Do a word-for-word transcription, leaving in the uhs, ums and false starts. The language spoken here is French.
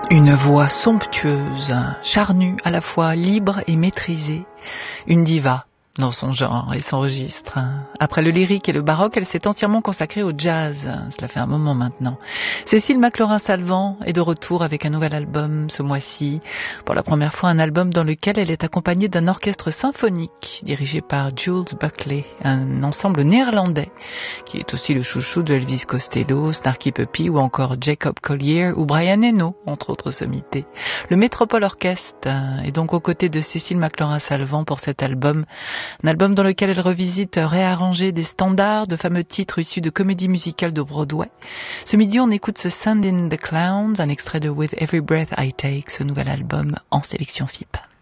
Une voix somptueuse, charnue à la fois, libre et maîtrisée. Une diva dans son genre et son registre. Après le lyrique et le baroque, elle s'est entièrement consacrée au jazz. Cela fait un moment maintenant. Cécile McLaurin-Salvant est de retour avec un nouvel album ce mois-ci. Pour la première fois, un album dans lequel elle est accompagnée d'un orchestre symphonique dirigé par Jules Buckley, un ensemble néerlandais qui est aussi le chouchou de Elvis Costello, Snarky Puppy ou encore Jacob Collier ou Brian Eno, entre autres sommités. Le Metropole Orchestre est donc aux côtés de Cécile McLaurin-Salvant pour cet album. Un album dans lequel elle revisite, réarranger des standards, de fameux titres issus de comédies musicales de Broadway. Ce midi, on écoute ce Send in the Clowns, un extrait de With Every Breath I Take, ce nouvel album en sélection F I P.